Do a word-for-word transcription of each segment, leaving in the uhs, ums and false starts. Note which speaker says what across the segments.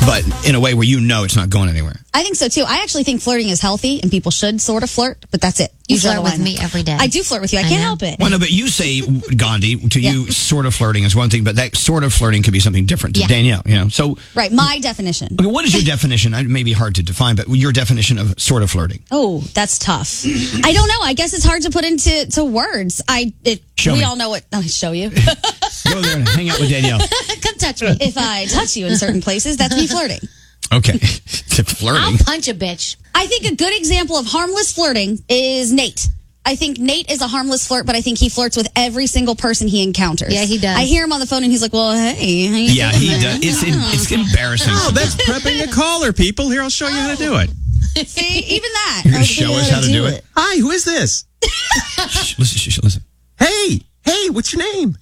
Speaker 1: but in a way where you know it's not going anywhere.
Speaker 2: I think so, too. I actually think flirting is healthy, and people should sort of flirt, but that's it.
Speaker 3: You
Speaker 2: draw
Speaker 3: flirt
Speaker 2: the
Speaker 3: with
Speaker 2: line.
Speaker 3: me every day.
Speaker 2: I do flirt with you. I,
Speaker 3: I
Speaker 2: can't
Speaker 3: know.
Speaker 2: help it.
Speaker 1: Well, no, but you say, Gandhi, to
Speaker 2: Yeah.
Speaker 1: you, sort of flirting is one thing, but that sort of flirting could be something different to
Speaker 3: Yeah.
Speaker 1: Danielle, you know? So,
Speaker 2: Right, my definition.
Speaker 1: okay, what is your definition? It may be hard to define, but your definition of sort of flirting.
Speaker 2: Oh, that's tough. I don't know. I guess it's hard to put into to words. I it,
Speaker 1: Show
Speaker 2: we
Speaker 1: me.
Speaker 2: all know what. I'll show you.
Speaker 1: Go there and hang out with Danielle.
Speaker 3: Come touch me.
Speaker 2: If I touch you in certain places, that's me flirting.
Speaker 1: Okay. Flirting.
Speaker 3: I'll punch a bitch.
Speaker 2: I think a good example of harmless flirting is Nate. I think Nate is a harmless flirt, but I think he flirts with every single person he encounters.
Speaker 3: Yeah, he does.
Speaker 2: I hear him on the phone and he's like, well, hey. How you
Speaker 1: Yeah,
Speaker 2: doing,
Speaker 1: he
Speaker 2: man?"
Speaker 1: does. It's, it's embarrassing.
Speaker 4: Oh, that's prepping a caller, people. Here, I'll show you how to do it.
Speaker 2: See, even that.
Speaker 1: You're gonna
Speaker 2: I'll
Speaker 1: show
Speaker 2: figure
Speaker 1: us
Speaker 2: out
Speaker 1: how to do it?
Speaker 4: Hi, who is this?
Speaker 1: Shh, listen, shh, shh, listen.
Speaker 4: Hey, hey, what's your name?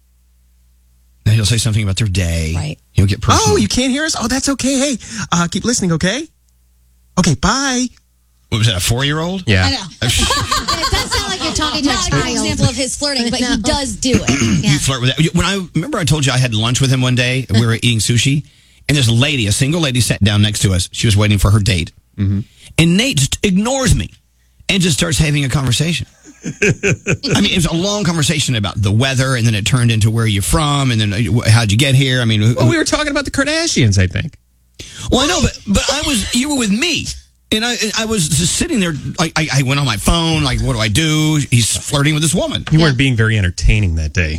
Speaker 1: Now he'll say something about their day.
Speaker 2: Right.
Speaker 1: He'll get personal.
Speaker 4: Oh, you can't hear us? Oh, that's okay. Hey, uh, keep listening, okay? Okay, bye.
Speaker 1: What was that, a four-year-old?
Speaker 4: Yeah.
Speaker 2: I know.
Speaker 3: It does sound like you're talking to a
Speaker 2: Not a good
Speaker 3: child.
Speaker 2: example of his flirting, but he
Speaker 3: No.
Speaker 2: does do it.
Speaker 1: You flirt with that. When I remember I told you I had lunch with him one day, we were eating sushi, and this lady, a single lady, sat down next to us. She was waiting for her date. Mm-hmm. And Nate just ignores me and just starts having a conversation. I mean, it was a long conversation about the weather, and then it turned into where you're from, and then uh, how'd you get here? I mean, who-
Speaker 4: Well, we were talking about the Kardashians, I think.
Speaker 1: well, I know, but but I was you were with me, and I I was just sitting there. Like I, I went on my phone. Like, what do I do? He's flirting with this woman.
Speaker 4: You weren't being very entertaining that day.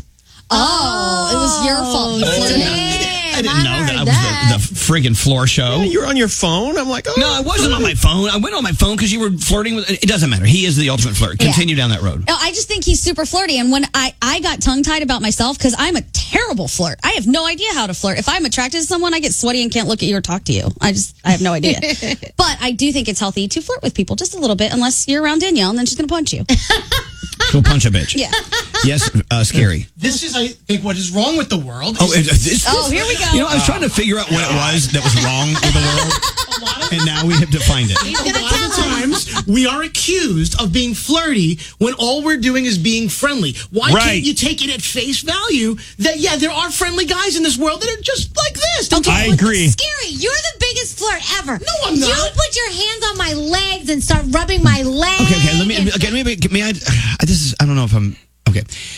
Speaker 2: Oh, it was your fault. He flirted.
Speaker 3: Damn,
Speaker 1: I didn't know
Speaker 3: heard
Speaker 1: that I was the, the friggin' floor show.
Speaker 4: You were on your phone. I'm like, oh.
Speaker 1: No, I wasn't on my phone. I went on my phone because you were flirting with. It doesn't matter. He is the ultimate flirt. Continue down that road.
Speaker 2: No, I just think he's super flirty. And when I, I got tongue-tied about myself because I'm a terrible flirt. I have no idea how to flirt. If I'm attracted to someone, I get sweaty and can't look at you or talk to you. I just, I have no idea. But I do think it's healthy to flirt with people just a little bit, unless you're around Danielle, and then she's going to punch you.
Speaker 1: She'll punch a bitch.
Speaker 2: Yeah.
Speaker 1: Yes, uh, scary.
Speaker 5: This is, I think, what is wrong with the world.
Speaker 1: Oh, it- this,
Speaker 2: Oh, here we go.
Speaker 1: You know, I was trying to figure out what it was that was wrong with the world, and now we have defined it.
Speaker 5: a lot of the times we are accused of being flirty when all we're doing is being friendly. Why
Speaker 6: Right.
Speaker 5: can't you take it at face value that, yeah, there are friendly guys in this world that are just like this? Don't
Speaker 6: I
Speaker 5: you-
Speaker 6: agree.
Speaker 3: Scary, you're the biggest flirt ever.
Speaker 5: No, I'm not.
Speaker 3: You put your hands on my legs and start rubbing my legs.
Speaker 1: Okay, okay. Let me. Okay, maybe. May I? This is. I don't know if I'm. Okay.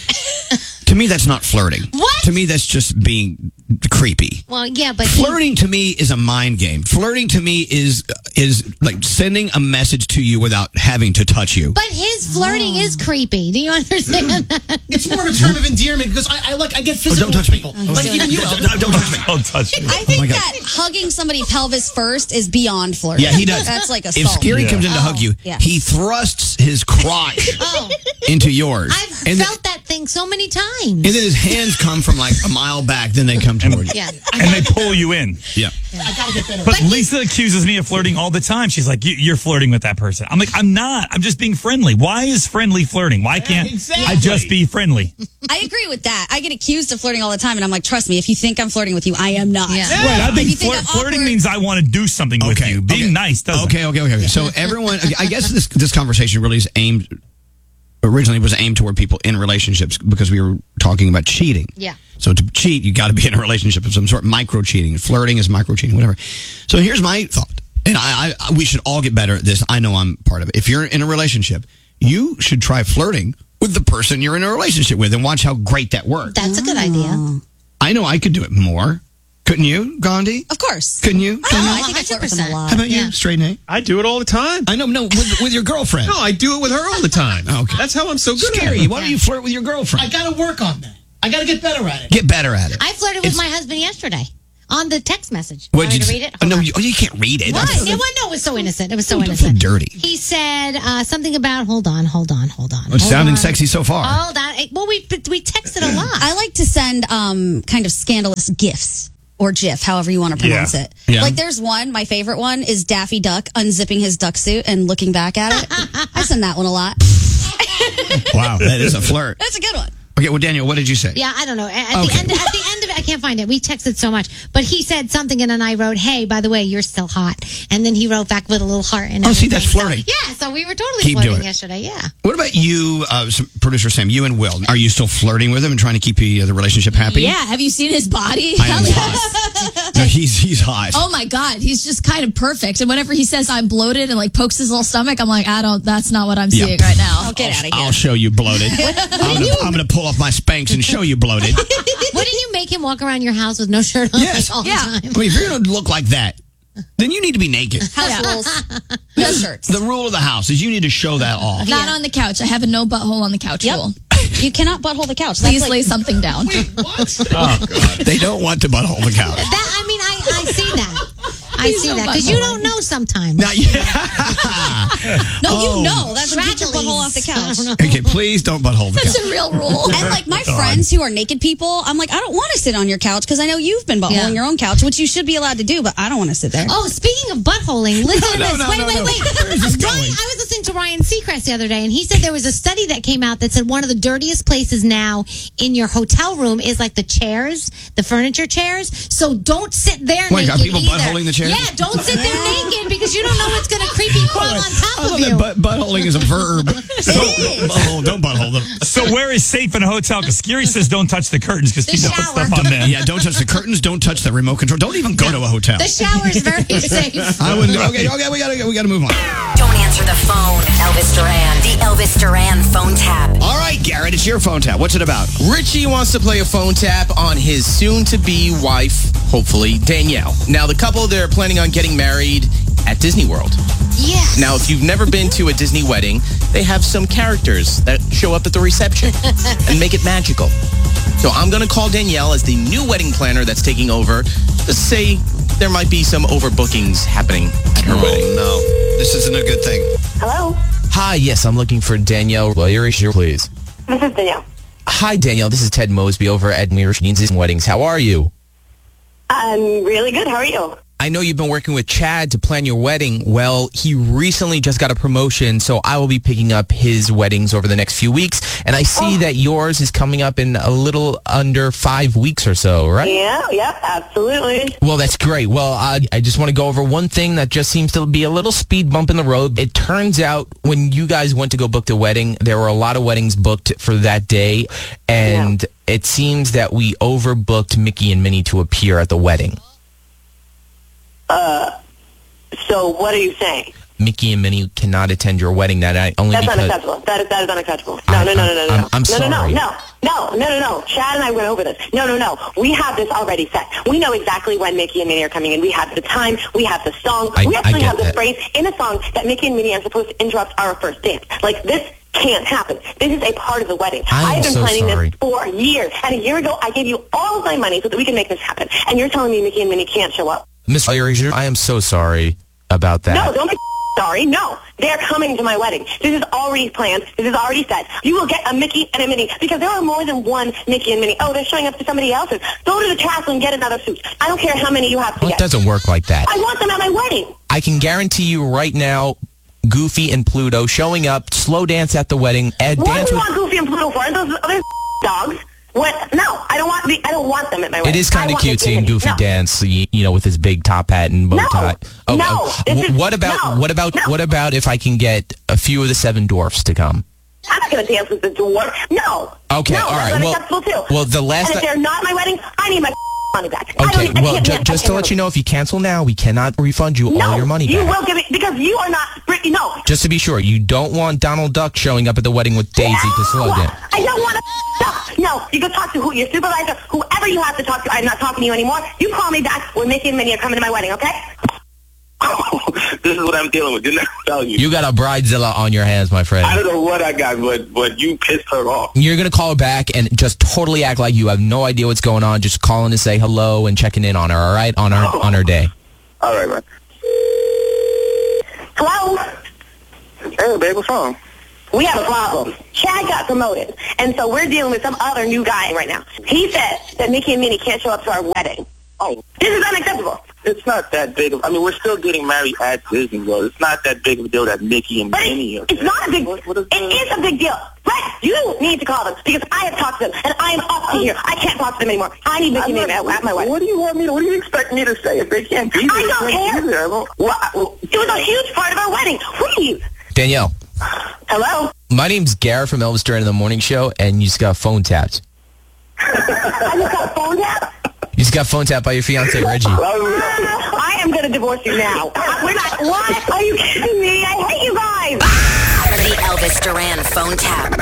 Speaker 1: To me, that's not flirting.
Speaker 3: What?
Speaker 1: To me, that's just being creepy.
Speaker 3: Well, yeah, but he-
Speaker 1: Flirting to me is a mind game. Flirting to me is is like sending a message to you without having to touch you.
Speaker 3: but his flirting is creepy. Do you understand that?
Speaker 5: It's more of a term of endearment because I, I like I get physical
Speaker 1: Oh, don't touch me.
Speaker 5: with people. Like even you.
Speaker 1: Don't, don't touch me.
Speaker 6: Don't touch me.
Speaker 2: I think
Speaker 1: my God.
Speaker 2: that hugging somebody pelvis first is beyond flirting.
Speaker 1: Yeah, he does.
Speaker 2: That's like
Speaker 1: If
Speaker 2: assault.
Speaker 1: Scary
Speaker 6: Yeah.
Speaker 1: comes in to hug you,
Speaker 2: yeah.
Speaker 1: he thrusts his crotch
Speaker 3: Oh,
Speaker 1: into yours,
Speaker 3: I've
Speaker 1: and,
Speaker 3: felt that thing so many times.
Speaker 1: then, and then his hands come from like a mile back. Then they come toward you.
Speaker 3: yeah.
Speaker 6: And they pull you in.
Speaker 1: Yeah.
Speaker 5: I gotta get better.
Speaker 6: But Lisa accuses me of flirting all the time. She's like, "You- you're flirting with that person. I'm like, I'm not. I'm just being friendly. Why is friendly flirting? Why can't
Speaker 5: exactly.
Speaker 6: I just be friendly?
Speaker 2: I agree with that. I get accused of flirting all the time, and I'm like, trust me, if you think I'm flirting with you, I am not.
Speaker 3: Yeah.
Speaker 6: Right. I
Speaker 2: If
Speaker 6: think
Speaker 2: you think
Speaker 6: flirt,
Speaker 2: I'm
Speaker 6: flirting
Speaker 2: awkward-
Speaker 6: means I want to do something with
Speaker 1: Okay,
Speaker 6: you. Being
Speaker 1: okay.
Speaker 6: nice doesn't.
Speaker 1: Okay, okay, okay. okay. So everyone, I guess this this conversation really is aimed. Originally was aimed toward people in relationships because we were talking about cheating.
Speaker 3: Yeah.
Speaker 1: So to cheat, you got to be in a relationship of some sort. Micro cheating, flirting is micro cheating, whatever. So here's my thought, and I, I we should all get better at this. I know I'm part of it. If you're in a relationship, you should try flirting with the person you're in a relationship with, and watch how great that works.
Speaker 3: That's a good idea.
Speaker 1: I know I could do it more. Couldn't you, Gandhi?
Speaker 2: Of course.
Speaker 1: Couldn't you?
Speaker 2: I, don't know, I think I flirt with them a lot.
Speaker 1: How about
Speaker 3: Yeah.
Speaker 1: you, Straight Nate?
Speaker 4: I do it all the time.
Speaker 1: I know, no, with, with your girlfriend.
Speaker 4: No, I do it with her all the time.
Speaker 1: Oh, okay.
Speaker 4: That's how I'm so good at
Speaker 1: Scary.
Speaker 4: it.
Speaker 1: Why don't you flirt with your
Speaker 5: I
Speaker 1: girlfriend?
Speaker 5: gotta work on that. I gotta get better at it.
Speaker 1: Get better at it.
Speaker 3: I flirted with
Speaker 1: It's-
Speaker 3: my husband yesterday on the text message.
Speaker 1: What'd
Speaker 3: Want me
Speaker 1: you
Speaker 3: to
Speaker 1: s-
Speaker 3: read it?
Speaker 1: Oh,
Speaker 3: Hold
Speaker 1: no,
Speaker 3: on.
Speaker 1: you, oh, you can't read it.
Speaker 3: What?
Speaker 1: That's-
Speaker 3: It, was, no, it was so innocent. It was so
Speaker 1: Don't
Speaker 3: innocent.
Speaker 1: feel dirty.
Speaker 3: He said uh, something about, hold on, hold on, hold on.
Speaker 1: It's
Speaker 3: hold
Speaker 1: sounding
Speaker 3: on.
Speaker 1: sexy so far.
Speaker 3: Hold on. Eh, Well, we we texted a lot.
Speaker 2: I like to send um, kind of scandalous gifs or GIF, however you want to pronounce
Speaker 6: Yeah.
Speaker 2: it.
Speaker 1: Yeah.
Speaker 2: Like there's one, my favorite one is Daffy Duck unzipping his duck suit and looking back at it. I send that one a lot.
Speaker 1: Wow, that is a flirt.
Speaker 2: That's a good one.
Speaker 1: Okay, well, Daniel, what did you say?
Speaker 3: Yeah, I don't know. At, at
Speaker 1: Okay.
Speaker 3: the end, at the end of it, can't find it. We texted so much. But he said something, and then I wrote, hey, by the way, you're still hot. And then he wrote back with a little heart. And
Speaker 1: Oh, see,
Speaker 3: everything.
Speaker 1: that's flirting.
Speaker 3: So, yeah, so we were totally
Speaker 1: Keep
Speaker 3: flirting
Speaker 1: doing it.
Speaker 3: yesterday. Yeah.
Speaker 1: What about you, uh, producer Sam, you and Will? Are you still flirting with him and trying to keep the, uh, the relationship happy?
Speaker 2: Yeah, have you seen his body?
Speaker 1: I am
Speaker 2: Hell yeah.
Speaker 1: hot. No, he's, he's hot.
Speaker 7: Oh my God, he's just kind of perfect. And whenever he says I'm bloated and like pokes his little stomach, I'm like, I don't, that's not what I'm
Speaker 1: Yeah.
Speaker 7: seeing right now.
Speaker 2: Oh, get out of here.
Speaker 1: I'll show you bloated. I'm gonna, I'm gonna pull off my Spanx and show you bloated.
Speaker 3: Wouldn't you make him walk around your house with no shirt on
Speaker 1: Yes.
Speaker 3: all
Speaker 7: Yeah.
Speaker 3: the time?
Speaker 1: I mean, if you're gonna look like that, then you need to be naked.
Speaker 2: House rules. No shirts.
Speaker 1: The rule of the house is you need to show that off.
Speaker 7: Not on the couch. I have a no butthole on the couch
Speaker 2: Yep.
Speaker 7: rule.
Speaker 2: You cannot butthole the couch.
Speaker 7: Please
Speaker 2: That's
Speaker 7: lay
Speaker 2: like,
Speaker 7: something down.
Speaker 1: They don't want to butthole the couch.
Speaker 3: That, I mean, I, I see that. I see
Speaker 7: no
Speaker 3: that. Because you
Speaker 7: butthole.
Speaker 3: don't know sometimes.
Speaker 1: Now, yeah.
Speaker 2: no,
Speaker 1: Oh.
Speaker 2: you know. That's what get your butthole off the couch.
Speaker 1: Okay, please don't butthole the
Speaker 7: It's
Speaker 1: couch.
Speaker 7: a real rule.
Speaker 2: And like my friends who are naked people, I'm like, I don't want to sit on your couch because I know you've been buttholing
Speaker 3: Yeah.
Speaker 2: your own couch, which you should be allowed to do, but I don't want to sit there.
Speaker 3: Oh, speaking of buttholing, listen to
Speaker 1: No,
Speaker 3: this.
Speaker 1: no,
Speaker 3: wait,
Speaker 1: no,
Speaker 3: wait,
Speaker 1: no.
Speaker 3: wait.
Speaker 1: Where is this
Speaker 3: Ryan,
Speaker 1: going?
Speaker 3: I was listening to Ryan Seacrest the other day, and he said there was a study that came out that said one of the dirtiest places now in your hotel room is like the chairs, the furniture chairs. So don't sit there
Speaker 1: Wait,
Speaker 3: naked
Speaker 1: are people
Speaker 3: either.
Speaker 1: buttholing the chairs?
Speaker 3: Yeah, don't sit there naked because you don't know what's going to creepy crawl on
Speaker 1: I
Speaker 3: top
Speaker 1: love
Speaker 3: of
Speaker 1: that
Speaker 3: you.
Speaker 1: butt, buttholing is a verb. So, butthole, don't butthole them.
Speaker 6: So where is safe in a hotel? Because Scary says don't touch the curtains because
Speaker 3: The
Speaker 6: people put
Speaker 3: shower.
Speaker 6: stuff on them.
Speaker 1: Yeah, don't touch the curtains. Don't touch the remote control. Don't even go to a hotel.
Speaker 3: The shower's very safe.
Speaker 1: I wouldn't. Okay, okay, we gotta, we gotta move on.
Speaker 8: Don't answer the phone. Elvis Duran. The Elvis Duran phone tap.
Speaker 1: All right, Garrett, it's your phone tap. What's it about?
Speaker 9: Richie wants to play a phone tap on his soon-to-be wife, hopefully, Danielle. Now, the couple, they're planning on getting married at Disney World.
Speaker 3: Yes.
Speaker 9: Now, if you've never been to a Disney wedding, they have some characters that show up at the reception and make it magical. So I'm going to call Danielle as the new wedding planner that's taking over. Let's say there might be some overbookings happening at her wedding.
Speaker 1: No, this isn't a good thing.
Speaker 10: Hello,
Speaker 9: Hi, yes, I'm looking for Danielle. Well, your issue, please.
Speaker 10: this is Danielle.
Speaker 9: Hi, Danielle. This is Ted Mosby over at Mirachin's Weddings. How are you?
Speaker 10: I'm really good. How are you?
Speaker 9: I know you've been working with Chad to plan your wedding. Well, he recently just got a promotion, so I will be picking up his weddings over the next few weeks. And I see that yours is coming up in a little under five weeks or so, right?
Speaker 10: Yeah, yep, absolutely.
Speaker 9: Well, that's great. Well, uh, I just want to go over one thing that just seems to be a little speed bump in the road. It turns out when you guys went to go book the wedding, there were a lot of weddings booked for that day. And it seems that we overbooked Mickey and Minnie to appear at the wedding.
Speaker 10: Uh, so what are you saying?
Speaker 9: Mickey and Minnie cannot attend your wedding that night only
Speaker 10: That's
Speaker 9: because...
Speaker 10: unacceptable. That is, that is unacceptable. No,
Speaker 9: I-
Speaker 10: no, no, no, no, no.
Speaker 9: I'm-
Speaker 10: no.
Speaker 9: I'm
Speaker 10: no,
Speaker 9: sorry.
Speaker 10: no, no, no, no, no, no. Chad and I went over this. No, no, no. We have this already set. We know exactly when Mickey and Minnie are coming in. We have the time. We have the song.
Speaker 9: I-
Speaker 10: we
Speaker 9: I
Speaker 10: actually
Speaker 9: get
Speaker 10: have the
Speaker 9: that.
Speaker 10: phrase in a song that Mickey and Minnie are supposed to interrupt our first dance. Like, this can't happen. This is a part of the wedding.
Speaker 9: I am
Speaker 10: have been
Speaker 9: so
Speaker 10: planning
Speaker 9: sorry.
Speaker 10: this for years. And a year ago, I gave you all of my money so that we can make this happen. And you're telling me Mickey and Minnie can't show up?
Speaker 9: Miss Erasure, I am so sorry about that.
Speaker 10: No, don't be sorry. No, they're coming to my wedding. This is already planned. This is already set. You will get a Mickey and a Minnie because there are more than one Mickey and Minnie. Oh, they're showing up to somebody else's. Go to the castle and get another suit. I don't care how many you have to
Speaker 9: Well, it
Speaker 10: get.
Speaker 9: doesn't work like that.
Speaker 10: I want them at my wedding.
Speaker 9: I can guarantee you right now, Goofy and Pluto showing up, slow dance at the wedding, and
Speaker 10: What
Speaker 9: dance
Speaker 10: do you
Speaker 9: with...
Speaker 10: want Goofy and Pluto for? Aren't those other dogs? What? No, I don't want the. I don't want them at my wedding.
Speaker 9: It is kind
Speaker 10: I
Speaker 9: of
Speaker 10: want
Speaker 9: cute
Speaker 10: Mickey
Speaker 9: seeing
Speaker 10: and Minnie.
Speaker 9: Goofy
Speaker 10: No.
Speaker 9: dance, you you know, with his big top hat and bow
Speaker 10: No.
Speaker 9: tie.
Speaker 10: No.
Speaker 9: uh,
Speaker 10: This
Speaker 9: w-
Speaker 10: is-
Speaker 9: what about
Speaker 10: no.
Speaker 9: what about
Speaker 10: No.
Speaker 9: what about if I can get a few of the Seven Dwarfs to come?
Speaker 10: I'm not going to dance with the dwarf. No.
Speaker 9: Okay,
Speaker 10: no,
Speaker 9: all
Speaker 10: that's
Speaker 9: right. Well-
Speaker 10: unacceptable too.
Speaker 9: well, the last
Speaker 10: And if
Speaker 9: I-
Speaker 10: they're not at my wedding, I need my money back. I
Speaker 9: Okay,
Speaker 10: don't, I
Speaker 9: well,
Speaker 10: can't
Speaker 9: ju-
Speaker 10: dance. I
Speaker 9: just to
Speaker 10: can't
Speaker 9: let you
Speaker 10: move.
Speaker 9: know, if you cancel now, we cannot refund you
Speaker 10: No,
Speaker 9: all your money
Speaker 10: you
Speaker 9: back.
Speaker 10: will give it because you are not. No.
Speaker 9: Just to be sure, you don't want Donald Duck showing up at the wedding with Daisy to slow
Speaker 10: No!
Speaker 9: dance.
Speaker 10: I don't want to. No, you can talk to who your supervisor, whoever you have to talk to. I'm not talking to you anymore. You call me back when Mickey and Minnie are coming to my wedding, okay?
Speaker 11: This is what I'm dealing with. Didn't I tell you?
Speaker 9: You got a bridezilla on your hands, my friend.
Speaker 11: I don't know what I got, but but you pissed her off.
Speaker 9: You're going to call her back and just totally act like you have no idea what's going on. Just calling to say hello and checking in on her, all right? On her, on her day.
Speaker 11: All right, man.
Speaker 10: Hello?
Speaker 11: Hey, babe, what's wrong?
Speaker 10: We have a problem. Chad got promoted, and so we're dealing with some other new guy right now. He said that Mickey and Minnie can't show up to our wedding.
Speaker 11: Oh,
Speaker 10: This is unacceptable.
Speaker 11: it's not that big of. I mean, we're still getting married at Disney World. It's not that big of a deal that Mickey and
Speaker 10: But
Speaker 11: Minnie
Speaker 10: it,
Speaker 11: are.
Speaker 10: it's not a big.
Speaker 11: What- what is
Speaker 10: It is a big deal. Right? You need to call them because I have talked to them and I am up to here. I can't talk to them anymore. I need Mickey Minnie at, at my wedding.
Speaker 11: What do you want me to, what do you expect me to say if they can't be there?
Speaker 10: I don't care.
Speaker 11: There. Well, well,
Speaker 10: it was a huge part of our wedding. Please.
Speaker 9: Danielle.
Speaker 10: Hello?
Speaker 9: My name's Garrett from Elvis Duran in the Morning Show, and you just got phone tapped.
Speaker 10: I just got phone tapped?
Speaker 9: You just got phone tapped by your fiance, Reggie.
Speaker 10: Uh, I am going to divorce you now. We're not, what? Are you kidding me? I hate you guys.
Speaker 8: The Elvis Duran phone tap.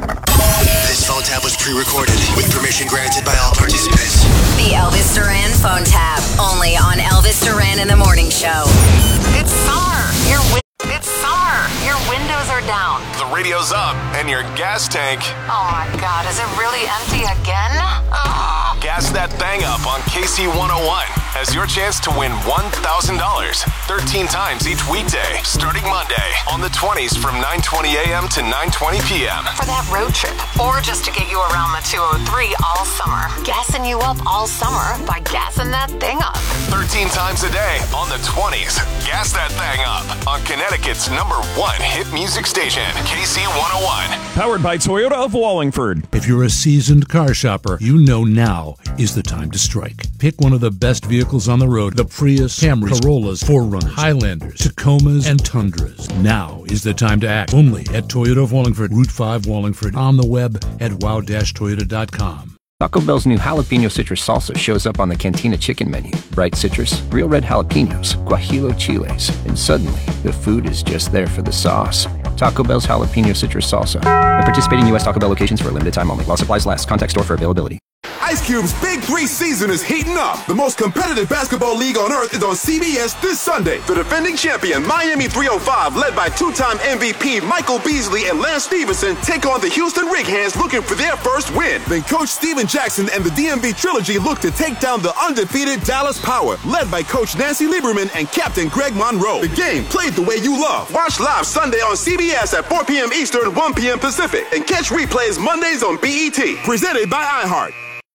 Speaker 12: This phone tap was pre-recorded with permission granted by all participants.
Speaker 8: The Elvis Duran phone tap. Only on Elvis Duran in the Morning Show. It's summer. Your wi- It's summer. Your windows are down.
Speaker 13: The radio's up and your gas tank.
Speaker 8: Oh my God, is it really empty again? Oh.
Speaker 13: Gas that thing up on K C one oh one has your chance to win one thousand dollars thirteen times each weekday, starting Monday on the twenties from nine twenty a.m. to nine twenty p.m.
Speaker 8: For that road trip, or just to get you around the two oh three all summer. Gassing you up all summer by gassing that thing up.
Speaker 13: thirteen times a day on the twenties. Gas that thing up on Connecticut's number one hit music station, K C one oh one.
Speaker 14: Powered by Toyota of Wallingford. If you're a seasoned car shopper, you know now is the time to strike. Pick one of the best vehicles on the road. The Prius, Camrys, Corollas, four runners, Highlanders, Tacomas, and Tundras. Now is the time to act. Only at Toyota of Wallingford, Route five Wallingford. On the web at wow dash toyota dot com.
Speaker 15: Taco Bell's new jalapeno citrus salsa shows up on the Cantina chicken menu. Bright citrus, real red jalapenos, guajillo chiles, and suddenly the food is just there for the sauce. Taco Bell's jalapeno citrus salsa. At participating U S Taco Bell locations for a limited time only. While supplies last. Contact store for availability.
Speaker 16: Ice Cube's Big Three season is heating up. The most competitive basketball league on earth is on C B S this Sunday. The defending champion, Miami three oh five, led by two-time M V P Michael Beasley and Lance Stevenson, take on the Houston Rig-Hands looking for their first win. Then Coach Steven Jackson and the D M V Trilogy look to take down the undefeated Dallas Power, led by Coach Nancy Lieberman and Captain Greg Monroe. The game played the way you love. Watch live Sunday on C B S at four p.m. Eastern, one p.m. Pacific. And catch replays Mondays on B E T. Presented by iHeart.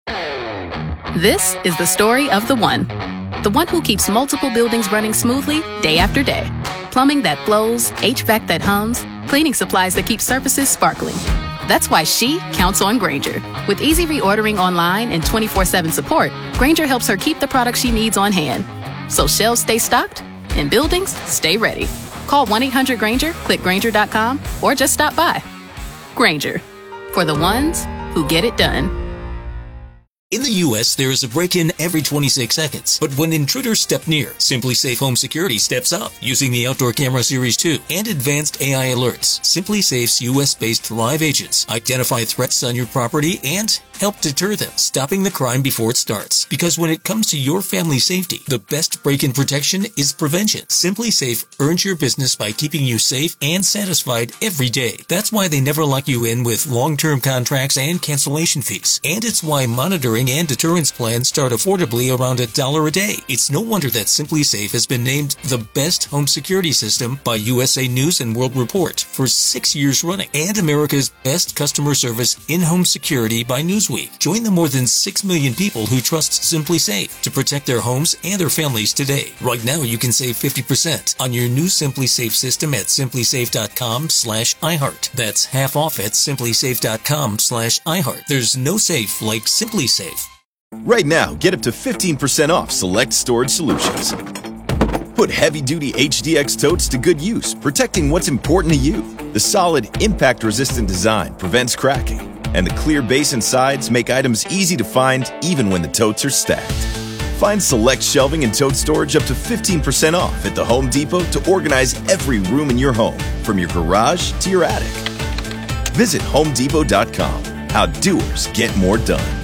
Speaker 17: This is the story of the one. The one who keeps multiple buildings running smoothly day after day. Plumbing that flows, H V A C that hums, cleaning supplies that keep surfaces sparkling. That's why she counts on Grainger. With easy reordering online and twenty-four seven support, Grainger helps her keep the products she needs on hand. So shelves stay stocked and buildings stay ready. Call one eight hundred Grainger, click Grainger dot com, or just stop by. Grainger, for the ones who get it done.
Speaker 18: In the U S, there is a break-in every twenty-six seconds. But when intruders step near, SimpliSafe Home Security steps up using the Outdoor Camera Series two and advanced A I alerts. SimpliSafe's U S-based live agents identify threats on your property and help deter them, stopping the crime before it starts. Because when it comes to your family's safety, the best break-in protection is prevention. SimpliSafe earns your business by keeping you safe and satisfied every day. That's why they never lock you in with long-term contracts and cancellation fees. And it's why monitoring and deterrence plans start affordably around a dollar a day. It's no wonder that SimpliSafe has been named the best home security system by U S A News and World Report for six years running, and America's best customer service in-home security by Newsweek. Join the more than six million people who trust SimpliSafe to protect their homes and their families today. Right now, you can save fifty percent on your new SimpliSafe system at simplisafe dot com slash iHeart. That's half off at simplisafe dot com slash iHeart. There's no safe like SimpliSafe.
Speaker 19: Right now, get up to fifteen percent off select storage solutions. Put heavy-duty H D X totes to good use, protecting what's important to you. The solid, impact-resistant design prevents cracking, and the clear base and sides make items easy to find even when the totes are stacked. Find select shelving and tote storage up to fifteen percent off at the Home Depot to organize every room in your home, from your garage to your attic. Visit home depot dot com. How doers get more done.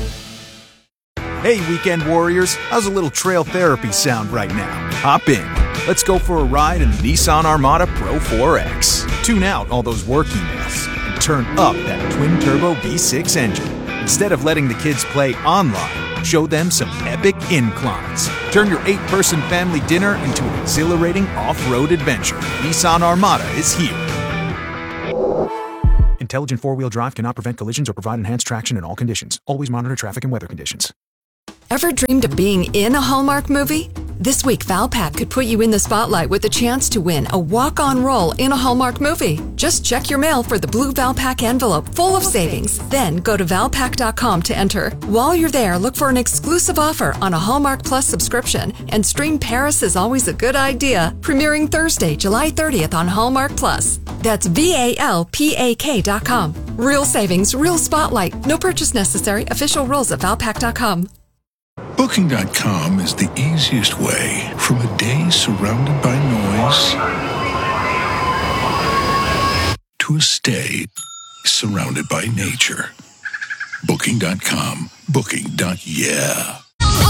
Speaker 20: Hey, weekend warriors, how's a little trail therapy sound right now? Hop in. Let's go for a ride in the Nissan Armada Pro four X. Tune out all those work emails and turn up that twin-turbo V six engine. Instead of letting the kids play online, show them some epic inclines. Turn your eight-person family dinner into an exhilarating off-road adventure. Nissan Armada is here. Intelligent four-wheel drive cannot prevent collisions or provide enhanced traction in all conditions. Always monitor traffic and weather conditions.
Speaker 21: Ever dreamed of being in a Hallmark movie? This week, Valpak could put you in the spotlight with the chance to win a walk-on role in a Hallmark movie. Just check your mail for the blue Valpak envelope full of savings. Then go to valpak dot com to enter. While you're there, look for an exclusive offer on a Hallmark Plus subscription and stream Paris is Always a Good Idea, premiering Thursday, July thirtieth on Hallmark Plus. That's V A L P A K dot com. Real savings, real spotlight. No purchase necessary. Official rules at valpak dot com.
Speaker 22: Booking dot com is the easiest way from a day surrounded by noise to a stay surrounded by nature. Booking dot com. Booking. Yeah.